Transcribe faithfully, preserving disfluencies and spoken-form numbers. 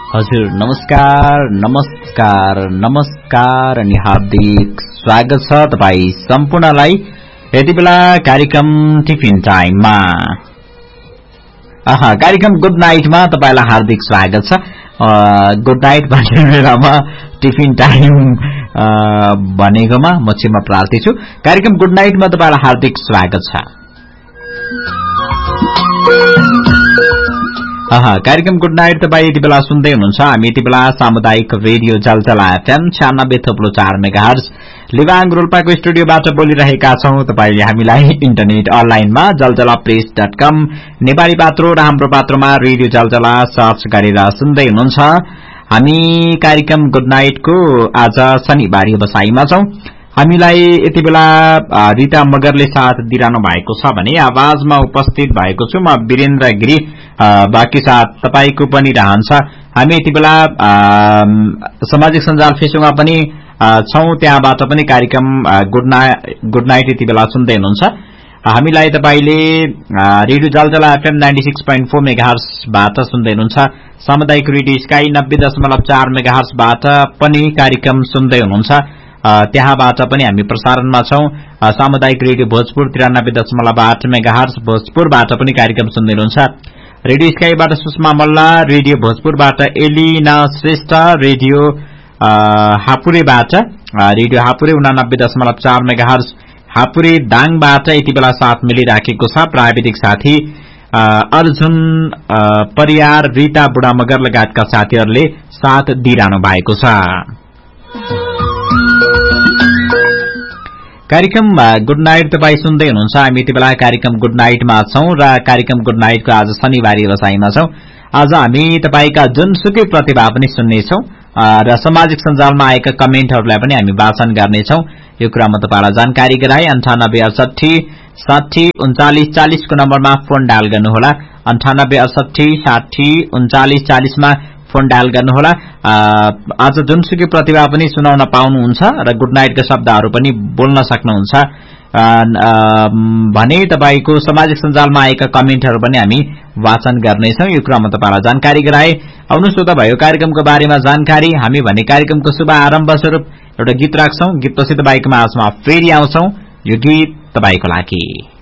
हजुर नमस्कार नमस्कार नमस्कार अनि हार्दिक स्वागत छ तपाई सम्पूर्णलाई यति बेला कार्यक्रम टिफिन टाइममा। आहा कार्यक्रम गुड नाइटमा तपाईलाई हार्दिक स्वागत छ। गुड नाइट भन्ने बेलामा टिफिन टाइम भनेकोमा म क्षमा प्रार्थी छु। कार्यक्रम गुड नाइटमा तपाईलाई हार्दिक स्वागत छ। आहा कार्यक्रम गुड नाइट तपाईँ यति बेला सुन्दै हुनुहुन्छ। हामी यति बेला सामुदायिक रेडियो जलजला एफएम छ्यानब्बे थप्लो चार मेगाहर्ज लिबाङ रोल्पाको स्टुडियोबाट बोलिरहेका छौं। तपाईले हामीलाई इन्टरनेट अनलाइनमा जलजला प्रेस डट कम नेपाली पात्रो र हाम्रो पात्रोमा रेडियो जलजला सर्च गरेर सुन्दै हुनुहुन्छ। हामी कार्यक्रम गुड नाइटको आज शनिबार बसाईमा छौं। हामीलाई यति बेला रिता मगरले साथ दिइरहनु भएको छ भने आवाजमा उपस्थित भएको छु म वीरेन्द्र गिरी। बाँकी साथ तपाईको पनि रहन्छ। हामी यति बेला सामाजिक सञ्जाल फेसबुकमा पनि छौं, त्यहाँबाट पनि कार्यक्रम गुड नाइट गुड नाइट यति बेला सुन्दै हुनुहुन्छ। हामीलाई तपाईले रेडियो जलजला FM ninety six point four मेगाहर्जबाट सुन्दै हुनुहुन्छ। सामुदायिक रेडियो स्काई नब्बे दशमलव चार मेगाहर्जबाट पनि कार्यक्रम सुन्दै हुनुहुन्छ। त्यहाँबाट पनि हामी प्रसारणमा छौं। सामुदायिक रेडियो भोजपुर त्रियानब्बे दशमलव आठ मेगाहर्ज भोजपुरबाट पनि कार्यक्रम सुन्दै हुनुहुन्छ। Radio स्काईबाट Sushma Malla, radio भोजपुरबाट Elina Shrestha, radio हापुरेबाट radio Hapure उनानब्बे दशमलव चार मेगाहर्ज हापुरे दाङबाट यति बेला साथ मिलिराखेको छ। प्राविधिक साथी अर्जुन परियार, रिता बुढा मगर लगायतका साथीहरूले साथ दिइरहनु भएको छ। कार्यक्रम गुड नाइट तपाई सुन्दै हुनुहुन्छ। हामी यति बेला कार्यक्रम गुड नाइटमा छौं र कार्यक्रम गुड नाइटको आज शनिबार व्यवसायमा छौं। आज हामी तपाईका जुनसुकै प्रतिभा पनि सुन्नेछौं र सामाजिक सञ्जालमा आएका कमेन्टहरूलाई पनि हामी वाचन गर्नेछौं। यो कुरामा तपाईलाई जानकारी गराए अन्ठानब्बे अडसठी साठी उन्चालिस चालिसको नम्बरमा फोन डायल गर्नुहोला। अन्ठानब्बे अडसठी साठी उन्चालिस चालिसमा फोन डायल गर्नुहोला। आज जुनसुकै प्रतिभा पनि सुनाउन पाउनुहुन्छ र गुड नाइटका शब्दहरू पनि बोल्न सक्नुहुन्छ भने तपाईको सामाजिक सञ्जालमा आएका कमेन्टहरू पनि हामी वाचन गर्नेछौं। यो कुरामा तपाईलाई जानकारी गराए। आउनुहोस् त भयो कार्यक्रमको बारेमा जानकारी। हामी भने कार्यक्रमको शुभ आरम्भ स्वरूप एउटा गीत राख्छौं। गीतपछि तपाईको माझमा फेरि आउँछौं। यो गीत तपाईको लागि।